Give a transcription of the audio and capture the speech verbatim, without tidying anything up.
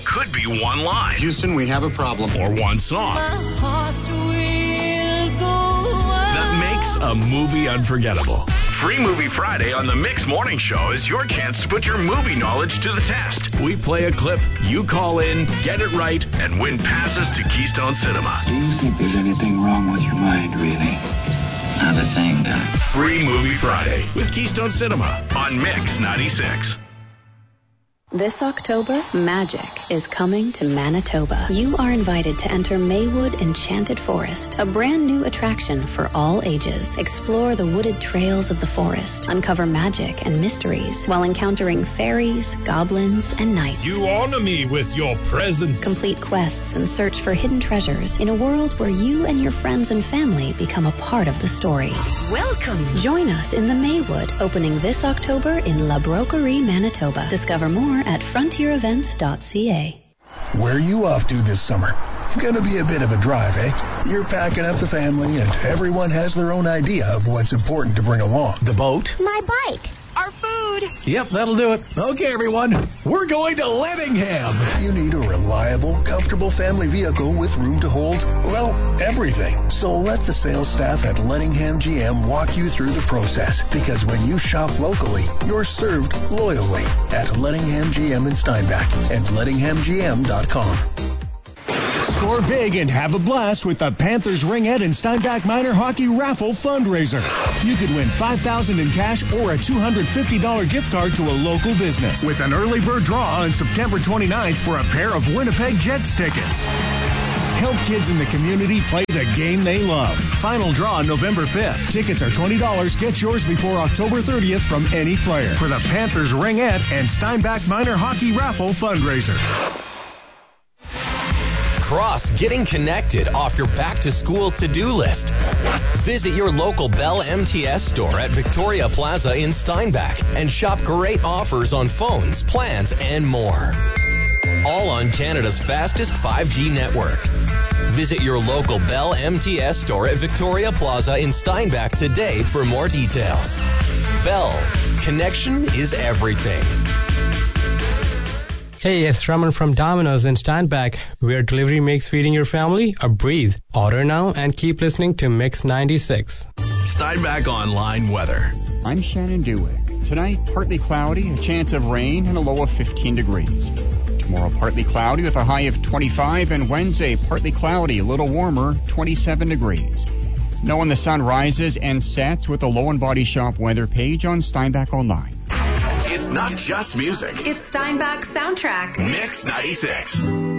could be one line. Houston, we have a problem. Or one song. My heart will go on. That makes a movie unforgettable. Free Movie Friday on the Mix Morning Show is your chance to put your movie knowledge to the test. We play a clip, you call in, get it right, and win passes to Keystone Cinema. Do you think there's anything wrong with your mind, really? Not a thing, Doc. Free Movie Friday with Keystone Cinema on Mix ninety-six. This October, magic is coming to Manitoba. You are invited to enter Maywood Enchanted Forest, a brand new attraction for all ages. Explore the wooded trails of the forest, uncover magic and mysteries while encountering fairies, goblins, and knights. You honor me with your presence. Complete quests and search for hidden treasures in a world where you and your friends and family become a part of the story. Welcome. Join us in the Maywood, opening this October in La Broquerie, Manitoba. Discover more at frontier events dot c a. Where are you off to this summer? Gonna be a bit of a drive, eh? You're packing up the family and everyone has their own idea of what's important to bring along. The boat. My bike. Our food. Yep, that'll do it. Okay, everyone. We're going to Lettingham. You need a reliable, comfortable family vehicle with room to hold, well, everything. So let the sales staff at Lettingham G M walk you through the process. Because when you shop locally, you're served loyally at Lettingham G M in Steinbach and lettingham g m dot com. Score big and have a blast with the Panthers Ringette and Steinbach Minor Hockey Raffle fundraiser. You could win five thousand dollars in cash or a two hundred fifty dollars gift card to a local business with an early bird draw on September twenty-ninth for a pair of Winnipeg Jets tickets. Help kids in the community play the game they love. Final draw November fifth. Tickets are twenty dollars. Get yours before October thirtieth from any player for the Panthers Ringette and Steinbach Minor Hockey Raffle fundraiser. Cross getting connected off your back-to-school to-do list. Visit your local Bell M T S store at Victoria Plaza in Steinbach and shop great offers on phones, plans, and more. All on Canada's fastest five G network. Visit your local Bell M T S store at Victoria Plaza in Steinbach today for more details. Bell, connection is everything. Hey, it's Raman from Domino's in Steinbach, where delivery makes feeding your family a breeze. Order now and keep listening to Mix ninety-six. Steinbach Online weather. I'm Shannon Dewick. Tonight, partly cloudy, a chance of rain, and a low of fifteen degrees. Tomorrow, partly cloudy with a high of twenty-five, and Wednesday, partly cloudy, a little warmer, twenty-seven degrees. Know when the sun rises and sets with the Low and Body Shop weather page on Steinbach Online. It's not just music. It's Steinbach's soundtrack. Mix ninety-six.